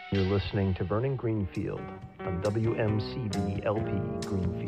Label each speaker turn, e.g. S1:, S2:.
S1: You're listening to Vernon Greenfield on WMCB LP Greenfield.